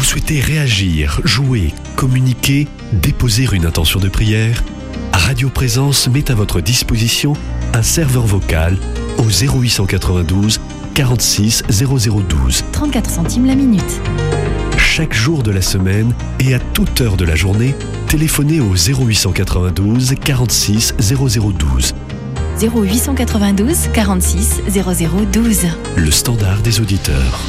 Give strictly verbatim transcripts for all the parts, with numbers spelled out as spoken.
souhaitez réagir, jouer, communiquer, déposer une intention de prière, Radio Présence met à votre disposition un serveur vocal au zéro huit cent quatre-vingt-douze quarante-six zéro zéro douze. trente-quatre centimes la minute. Chaque jour de la semaine et à toute heure de la journée, téléphonez au zéro huit cent quatre-vingt-douze quarante-six zéro zéro douze. zéro huit cent quatre-vingt-douze quarante-six zéro zéro douze. Le standard des auditeurs.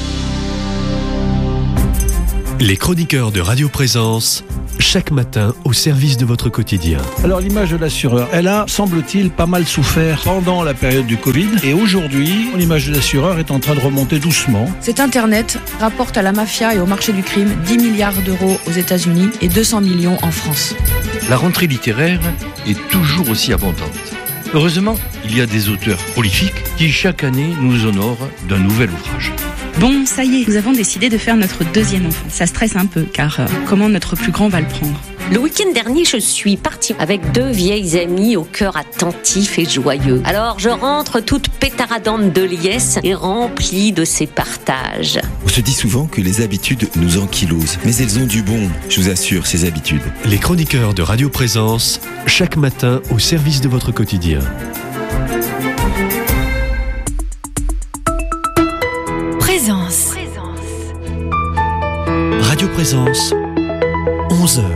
Les chroniqueurs de Radio Présence, chaque matin au service de votre quotidien. Alors l'image de l'assureur, elle a, semble-t-il, pas mal souffert pendant la période du Covid. Et aujourd'hui, l'image de l'assureur est en train de remonter doucement. Cet Internet rapporte à la mafia et au marché du crime dix milliards d'euros aux États-Unis et deux cents millions en France. La rentrée littéraire est toujours aussi abondante. Heureusement, il y a des auteurs prolifiques qui chaque année nous honorent d'un nouvel ouvrage. Bon, ça y est, nous avons décidé de faire notre deuxième enfant. Ça stresse un peu, car euh, comment notre plus grand va le prendre ? Le week-end dernier, je suis partie avec deux vieilles amies au cœur attentif et joyeux. Alors, je rentre toute pétaradante de liesse et remplie de ces partages. On se dit souvent que les habitudes nous ankylosent, mais elles ont du bon, je vous assure, ces habitudes. Les chroniqueurs de Radio Présence, chaque matin au service de votre quotidien. Présence. Radio Présence, onze heures.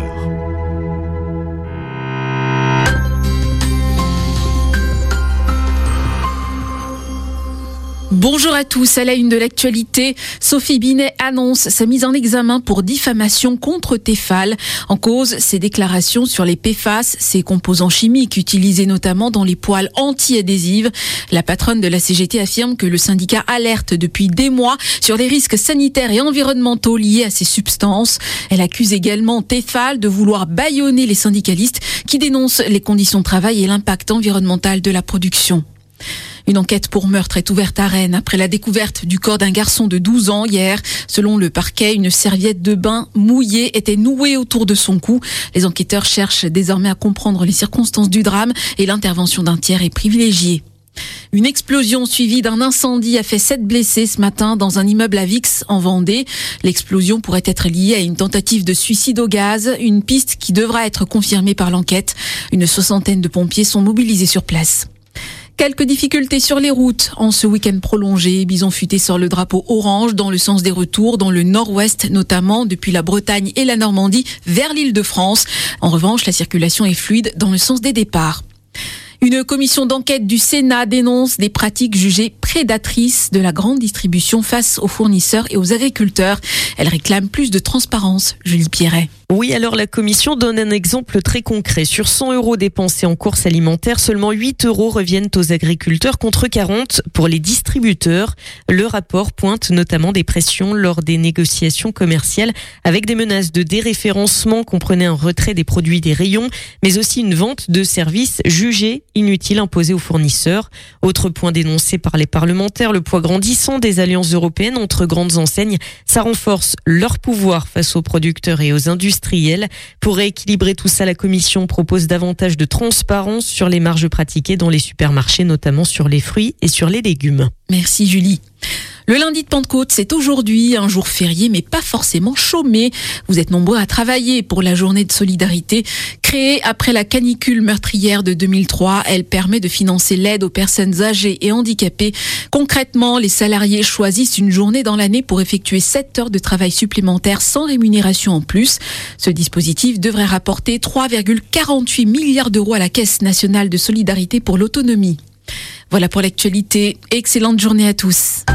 Bonjour à tous, à la une de l'actualité, Sophie Binet annonce sa mise en examen pour diffamation contre Tefal. En cause, ses déclarations sur les P F A S, ces composants chimiques utilisés notamment dans les poêles anti-adhésives. La patronne de la C G T affirme que le syndicat alerte depuis des mois sur les risques sanitaires et environnementaux liés à ces substances. Elle accuse également Tefal de vouloir bâillonner les syndicalistes qui dénoncent les conditions de travail et l'impact environnemental de la production. Une enquête pour meurtre est ouverte à Rennes après la découverte du corps d'un garçon de douze ans hier. Selon le parquet, une serviette de bain mouillée était nouée autour de son cou. Les enquêteurs cherchent désormais à comprendre les circonstances du drame et l'intervention d'un tiers est privilégiée. Une explosion suivie d'un incendie a fait sept blessés ce matin dans un immeuble à Vix en Vendée. L'explosion pourrait être liée à une tentative de suicide au gaz, une piste qui devra être confirmée par l'enquête. Une soixantaine de pompiers sont mobilisés sur place. Quelques difficultés sur les routes en ce week-end prolongé. Bison futé sort le drapeau orange dans le sens des retours, dans le nord-ouest notamment, depuis la Bretagne et la Normandie vers l'Île-de-France. En revanche, la circulation est fluide dans le sens des départs. Une commission d'enquête du Sénat dénonce des pratiques jugées prédatrices de la grande distribution face aux fournisseurs et aux agriculteurs. Elle réclame plus de transparence. Julie Pierret. Oui, alors la commission donne un exemple très concret. Sur cent euros dépensés en courses alimentaires, seulement huit euros reviennent aux agriculteurs contre quarante pour les distributeurs. Le rapport pointe notamment des pressions lors des négociations commerciales avec des menaces de déréférencement, comprenait un retrait des produits des rayons, mais aussi une vente de services jugés inutiles imposés aux fournisseurs. Autre point dénoncé par les parlementaires, le poids grandissant des alliances européennes entre grandes enseignes. Ça renforce leur pouvoir face aux producteurs et aux industriels. Pour rééquilibrer tout ça, la Commission propose davantage de transparence sur les marges pratiquées dans les supermarchés, notamment sur les fruits et sur les légumes. Merci Julie. Le lundi de Pentecôte, c'est aujourd'hui un jour férié, mais pas forcément chômé. Vous êtes nombreux à travailler pour la journée de solidarité. Créée après la canicule meurtrière de deux mille trois, elle permet de financer l'aide aux personnes âgées et handicapées. Concrètement, les salariés choisissent une journée dans l'année pour effectuer sept heures de travail supplémentaires sans rémunération en plus. Ce dispositif devrait rapporter trois virgule quarante-huit milliards d'euros à la Caisse nationale de solidarité pour l'autonomie. Voilà pour l'actualité. Excellente journée à tous.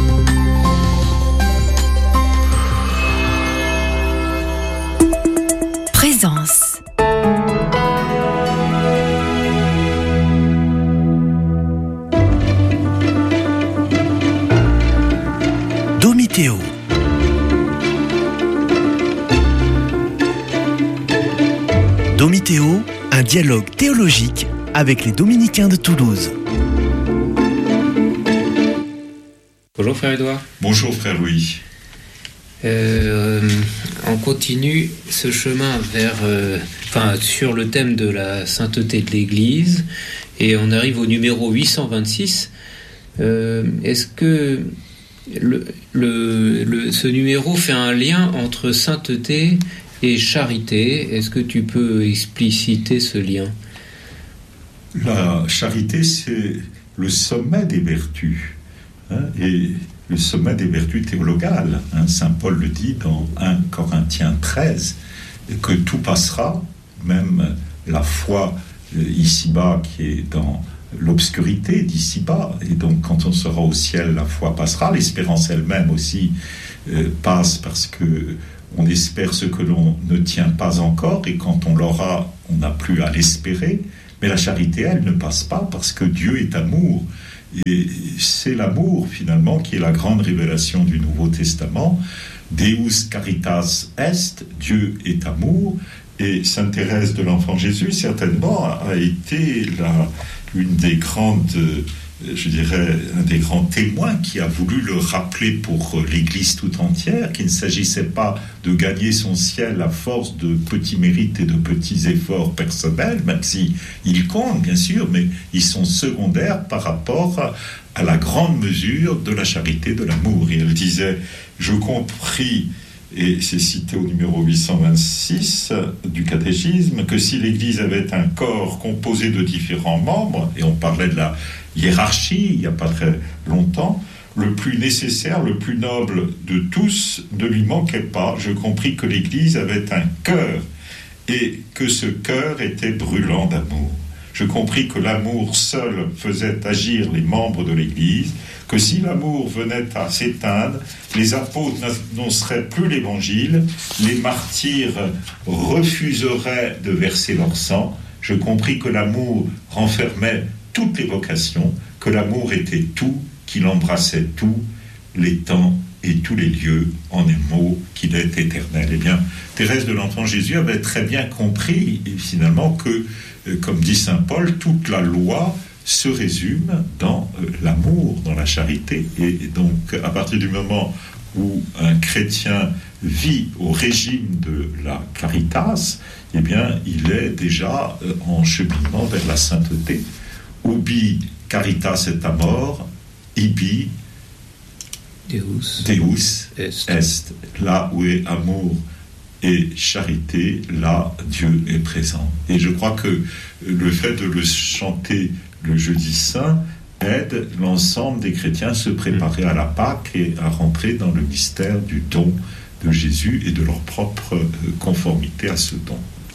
Présence. Domitéo. Domitéo, un dialogue théologique avec les dominicains de Toulouse. Bonjour frère Édouard. Bonjour frère Louis. Euh, on continue ce chemin vers, euh, enfin, sur le thème de la sainteté de l'Église et on arrive au numéro huit cent vingt-six. Euh, est-ce que le, le, le, ce numéro fait un lien entre sainteté et charité. Est-ce que tu peux expliciter ce lien ? La charité, c'est le sommet des vertus, hein, et le sommet des vertus théologales. Hein, Saint Paul le dit dans premier Corinthiens treize, que tout passera, même la foi euh, ici-bas qui est dans l'obscurité d'ici-bas. Et donc, quand on sera au ciel, la foi passera. L'espérance elle-même aussi euh, passe parce que on espère ce que l'on ne tient pas encore, et quand on l'aura, on n'a plus à l'espérer. Mais la charité, elle, ne passe pas parce que Dieu est amour. Et c'est l'amour, finalement, qui est la grande révélation du Nouveau Testament. Deus caritas est, Dieu est amour. Et Sainte Thérèse de l'Enfant Jésus, certainement, a été la, une des grandes, je dirais, un des grands témoins qui a voulu le rappeler pour l'Église tout entière, qu'il ne s'agissait pas de gagner son ciel à force de petits mérites et de petits efforts personnels, même si ils comptent, bien sûr, mais ils sont secondaires par rapport à, à la grande mesure de la charité, de l'amour. Et elle disait, je compris, et c'est cité au numéro huit cent vingt-six du catéchisme, que si l'Église avait un corps composé de différents membres, et on parlait de la hiérarchie il n'y a pas très longtemps, le plus nécessaire, le plus noble de tous ne lui manquait pas. Je compris que l'Église avait un cœur, et que ce cœur était brûlant d'amour. Je compris que l'amour seul faisait agir les membres de l'Église, que si l'amour venait à s'éteindre, les apôtres n'annonceraient plus l'Évangile, les martyrs refuseraient de verser leur sang. Je compris que l'amour renfermait toutes les vocations, que l'amour était tout, qu'il embrassait tout, les temps et tous les lieux, en un mot, qu'il est éternel. Eh bien, Thérèse de l'Enfant Jésus avait très bien compris, finalement, que, comme dit saint Paul, toute la loi se résume dans euh, l'amour, dans la charité. Et, et donc, à partir du moment où un chrétien vit au régime de la caritas, eh bien, il est déjà euh, en cheminement vers la sainteté. Ubi caritas et amor, ibi Deus, Deus est. est. Là où est amour et charité, là, Dieu est présent. Et je crois que le fait de le chanter le jeudi saint aide l'ensemble des chrétiens à se préparer à la Pâque et à rentrer dans le mystère du don de Jésus et de leur propre conformité à ce don.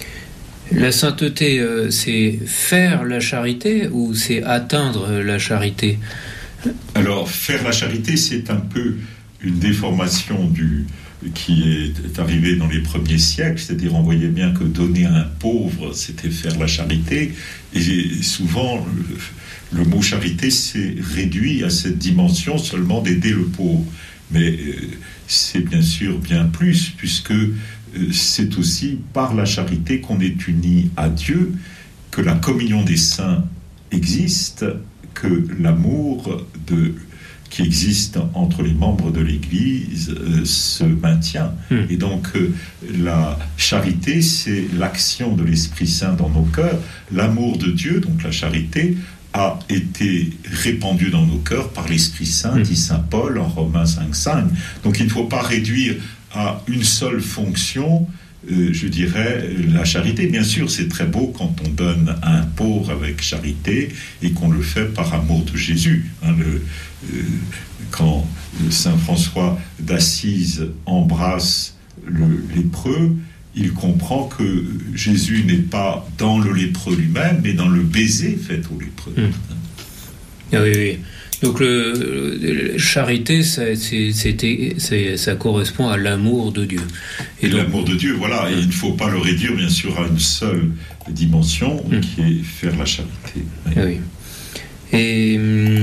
La sainteté, euh, c'est faire la charité ou c'est atteindre la charité ? Alors, faire la charité, c'est un peu une déformation du, qui est arrivée dans les premiers siècles, c'est-à-dire on voyait bien que donner à un pauvre, c'était faire la charité, et souvent le, le mot charité s'est réduit à cette dimension seulement d'aider le pauvre. Mais euh, c'est bien sûr bien plus, puisque euh, c'est aussi par la charité qu'on est uni à Dieu, que la communion des saints existe, que l'amour de, qui existe entre les membres de l'Église euh, se maintient. Mmh. Et donc, euh, la charité, c'est l'action de l'Esprit Saint dans nos cœurs. L'amour de Dieu, donc la charité, a été répandu dans nos cœurs par l'Esprit Saint, mmh. dit saint Paul en Romains cinq cinq. Donc, il ne faut pas réduire à une seule fonction, Euh, je dirais, la charité. Bien sûr, c'est très beau quand on donne à un pauvre avec charité et qu'on le fait par amour de Jésus. Hein, le, euh, quand saint François d'Assise embrasse le lépreux, il comprend que Jésus n'est pas dans le lépreux lui-même, mais dans le baiser fait au lépreux. Mmh. Ah oui, oui. Donc, le, le charité, ça, c'est, c'était, c'est, ça correspond à l'amour de Dieu. Et, et donc, l'amour de Dieu, voilà. Et il ne faut pas le réduire, bien sûr, à une seule dimension, mmh. qui est faire la charité. Oui. Ah oui. Et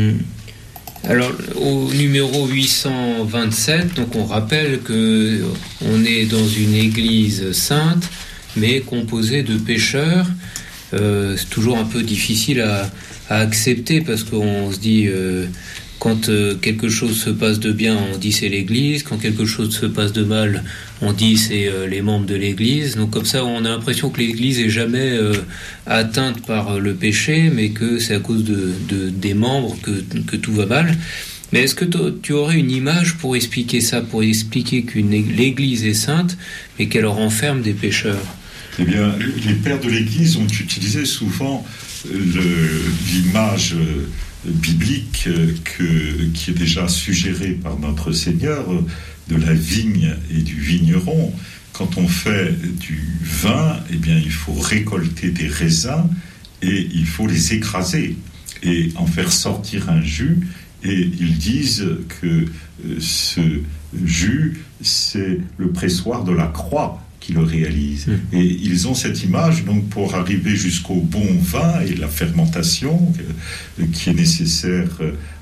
alors, au numéro huit cent vingt-sept, donc on rappelle que on est dans une église sainte, mais composée de pécheurs. Euh, c'est toujours un peu difficile à à accepter parce qu'on se dit euh, quand euh, quelque chose se passe de bien, on dit c'est l'Église, quand quelque chose se passe de mal, on dit c'est euh, les membres de l'Église. Donc comme ça, on a l'impression que l'Église est jamais euh, atteinte par le péché, mais que c'est à cause de, de des membres que, que tout va mal. Mais est-ce que tu aurais une image pour expliquer ça, pour expliquer que l'Église est sainte, mais qu'elle renferme des pécheurs? Eh bien, les pères de l'Église ont utilisé souvent le, l'image biblique que, qui est déjà suggérée par notre Seigneur de la vigne et du vigneron. Quand on fait du vin, eh bien, il faut récolter des raisins et il faut les écraser et en faire sortir un jus. Et ils disent que ce jus, c'est le pressoir de la croix qui le réalise. Mmh. Et ils ont cette image, donc, pour arriver jusqu'au bon vin et la fermentation qui est nécessaire